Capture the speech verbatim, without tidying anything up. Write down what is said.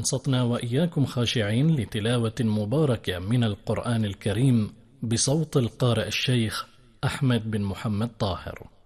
وأنصتنا وإياكم خاشعين لتلاوة مباركة من القرآن الكريم بصوت القارئ الشيخ أحمد بن محمد طاهر.